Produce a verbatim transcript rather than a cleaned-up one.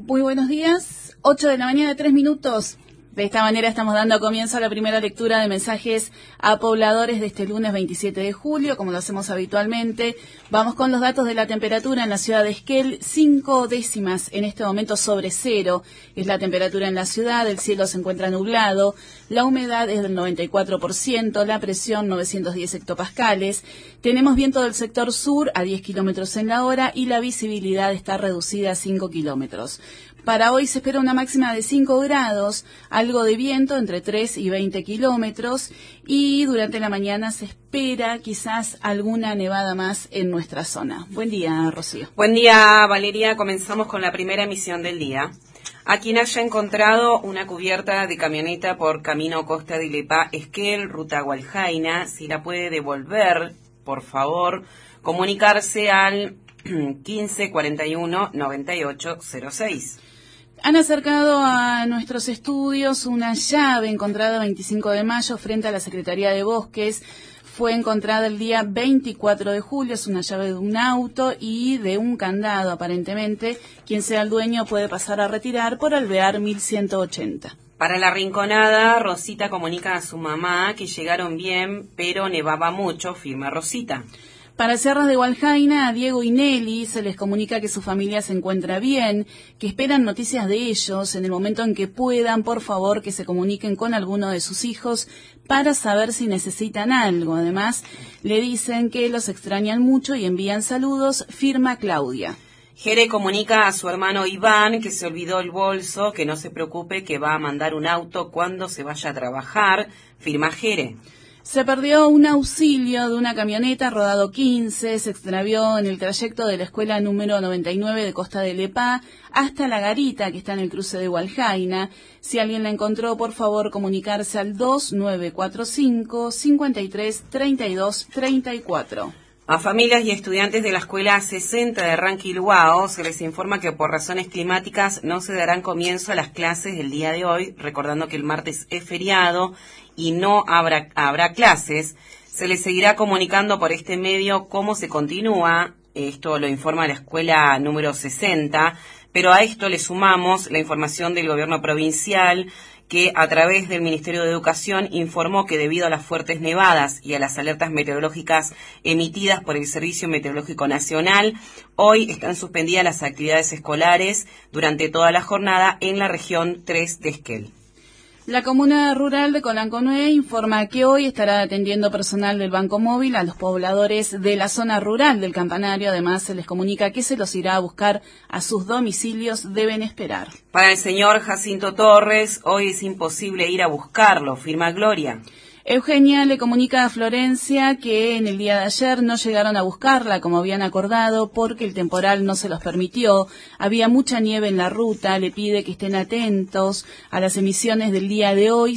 Muy buenos días, ocho de la mañana, tres minutos. De esta manera estamos dando comienzo a la primera lectura de mensajes a pobladores de este lunes veintisiete de julio, como lo hacemos habitualmente. Vamos con los datos de la temperatura en la ciudad de Esquel, cinco décimas en este momento sobre cero. Es la temperatura en la ciudad, el cielo se encuentra nublado, la humedad es del noventa y cuatro por ciento, la presión novecientos diez hectopascales. Tenemos viento del sector sur a diez kilómetros en la hora y la visibilidad está reducida a cinco kilómetros. Para hoy se espera una máxima de cinco grados, algo de viento entre tres y veinte kilómetros y durante la mañana se espera quizás alguna nevada más en nuestra zona. Buen día, Rocío. Buen día, Valeria. Comenzamos con la primera emisión del día. A quien haya encontrado una cubierta de camioneta por camino Costa de Ilepá, Esquel, ruta Gualjaina, si la puede devolver, por favor, comunicarse al quince cuarenta y uno noventa y ocho cero seis. Han acercado a nuestros estudios una llave encontrada veinticinco de mayo frente a la Secretaría de Bosques. Fue encontrada el día veinticuatro de julio, es una llave de un auto y de un candado aparentemente. Quien sea el dueño puede pasar a retirar por Alvear mil ciento ochenta. Para la Rinconada, Rosita comunica a su mamá que llegaron bien, pero nevaba mucho, firma Rosita. Para Sierras de Gualjaina, a Diego y Nelly se les comunica que su familia se encuentra bien, que esperan noticias de ellos en el momento en que puedan, por favor, que se comuniquen con alguno de sus hijos para saber si necesitan algo. Además, le dicen que los extrañan mucho y envían saludos, firma Claudia. Jere comunica a su hermano Iván que se olvidó el bolso, que no se preocupe, que va a mandar un auto cuando se vaya a trabajar, firma Jere. Se perdió un auxilio de una camioneta rodado quince, se extravió en el trayecto de la escuela número noventa y nueve de Costa de Ilepá hasta La Garita, que está en el cruce de Gualjaina. Si alguien la encontró, por favor, comunicarse al dos nueve cuatro cinco, cinco tres, tres dos tres cuatro. A familias y estudiantes de la Escuela sesenta de Ranquilhuao se les informa que por razones climáticas no se darán comienzo a las clases del día de hoy, recordando que el martes es feriado y no habrá, habrá clases. Se les seguirá comunicando por este medio cómo se continúa, esto lo informa la Escuela número sesenta, pero a esto le sumamos la información del gobierno provincial, que a través del Ministerio de Educación informó que debido a las fuertes nevadas y a las alertas meteorológicas emitidas por el Servicio Meteorológico Nacional, hoy están suspendidas las actividades escolares durante toda la jornada en la región tres de Esquel. La comuna rural de Colanconué informa que hoy estará atendiendo personal del Banco Móvil a los pobladores de la zona rural del Campanario. Además, se les comunica que se los irá a buscar a sus domicilios, deben esperar. Para el señor Jacinto Torres, hoy es imposible ir a buscarlo, firma Gloria. Eugenia le comunica a Florencia que en el día de ayer no llegaron a buscarla como habían acordado porque el temporal no se los permitió. Había mucha nieve en la ruta, le pide que estén atentos a las emisiones del día de hoy.